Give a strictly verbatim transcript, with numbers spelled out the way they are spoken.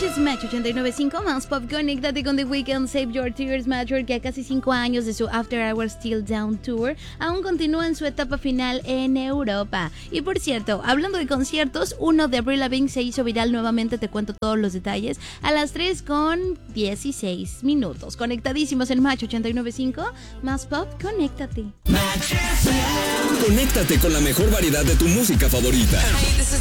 Escuches Match ochenta y nueve punto cinco, más pop, conéctate con The Weeknd, Save Your Tears. Matchwork, que a casi cinco años de su After Hours Still Down Tour, aún continúa en su etapa final en Europa. Y por cierto, hablando de conciertos, uno de Avril Lavigne se hizo viral nuevamente, te cuento todos los detalles, a las tres con dieciséis minutos. Conectadísimos en Match ochenta y nueve punto cinco, más pop, conéctate. Conéctate con la mejor variedad de tu música favorita. Hey, this is